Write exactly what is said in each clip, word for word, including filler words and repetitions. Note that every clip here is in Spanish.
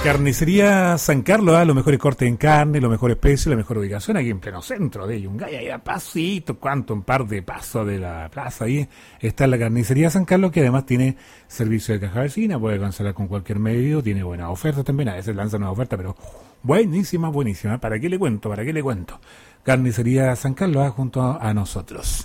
Carnicería San Carlos, ¿eh? Los mejores cortes en carne, los mejores precios, la mejor ubicación aquí en pleno centro de Yungay, ahí a pasito, cuánto, un par de pasos de la plaza, ahí está la Carnicería San Carlos, que además tiene servicio de caja vecina, puede cancelar con cualquier medio, tiene buenas ofertas también, a veces lanzan una oferta, pero buenísima, buenísima, ¿para qué le cuento? ¿Para qué le cuento? Carnicería San Carlos, ¿eh? Junto a nosotros.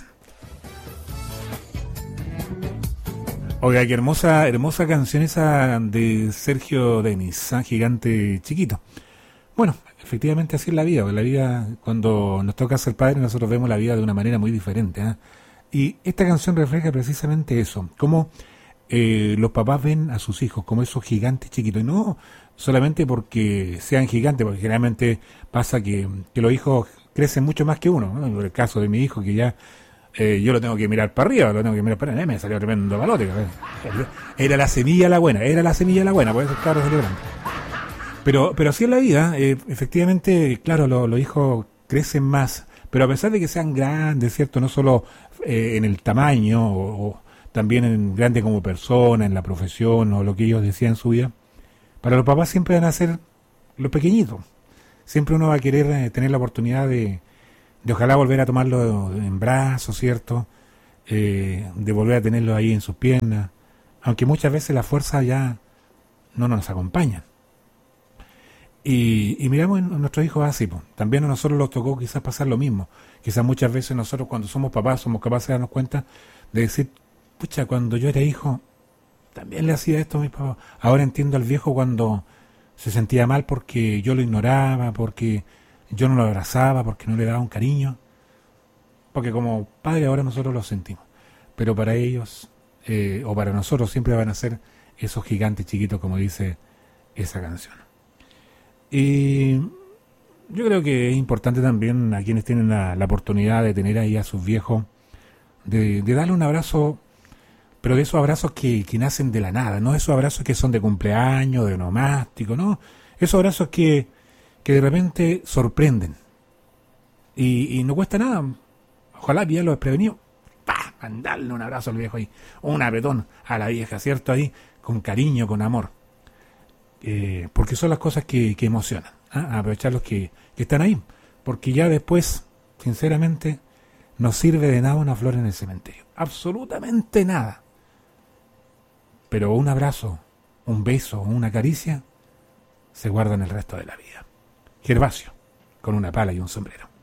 Oiga, qué hermosa, hermosa canción esa de Sergio Denis, ¿eh? Gigante chiquito. Bueno, efectivamente así es la vida, porque la vida, cuando nos toca ser padres, nosotros vemos la vida de una manera muy diferente, ¿eh? Y esta canción refleja precisamente eso, cómo eh, los papás ven a sus hijos como esos gigantes chiquitos, y no solamente porque sean gigantes, porque generalmente pasa que, que los hijos crecen mucho más que uno, ¿no? En el caso de mi hijo, que ya Eh, yo lo tengo que mirar para arriba, lo tengo que mirar para arriba, eh, me salió tremendo balote. Era la semilla la buena, era la semilla la buena, por eso el cabro salió grande. Pero, pero así es la vida, eh, efectivamente, claro, lo, los hijos crecen más, pero a pesar de que sean grandes, ¿cierto? No solo eh, en el tamaño, o, o también en grande como persona, en la profesión, o lo que ellos decían en su vida, para los papás siempre van a ser los pequeñitos. Siempre uno va a querer eh, tener la oportunidad de de ojalá volver a tomarlo en brazos, ¿cierto? Eh, de volver a tenerlo ahí en sus piernas, aunque muchas veces la fuerza ya no nos acompaña. Y, y miramos en nuestros hijos así, pues. También a nosotros nos tocó quizás pasar lo mismo. Quizás muchas veces nosotros cuando somos papás somos capaces de darnos cuenta de decir, pucha, cuando yo era hijo, también le hacía esto a mis papás. Ahora entiendo al viejo cuando se sentía mal porque yo lo ignoraba, porque yo no lo abrazaba, porque no le daba un cariño, porque como padre ahora nosotros lo sentimos, pero para ellos eh, o para nosotros siempre van a ser esos gigantes chiquitos, como dice esa canción. Y yo creo que es importante también a quienes tienen la, la oportunidad de tener ahí a sus viejos, de, de darle un abrazo, pero de esos abrazos que, que nacen de la nada, no esos abrazos que son de cumpleaños, de onomástico, no, esos abrazos que que de repente sorprenden y, y no cuesta nada. Ojalá pillarlo desprevenido, ¡pah! Mandarle un abrazo al viejo ahí, un apretón a la vieja, ¿cierto? Ahí, con cariño, con amor, eh, porque son las cosas que, que emocionan, ¿eh? Aprovechar los que, que están ahí, porque ya después, sinceramente, no sirve de nada una flor en el cementerio, absolutamente nada, pero un abrazo, un beso, una caricia se guardan el resto de la vida. Gervasio, con una pala y un sombrero.